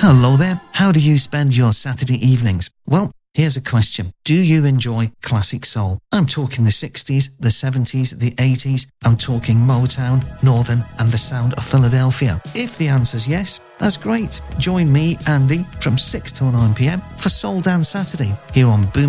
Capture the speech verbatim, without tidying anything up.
Hello there. How do you spend your Saturday evenings? Well, here's a question. Do you enjoy classic soul? I'm talking the sixties, the seventies, the eighties. I'm talking Motown, Northern, and the sound of Philadelphia. If the answer's yes, that's great. Join me, Andy, from six till nine p m for Soul Dance Saturday here on Boom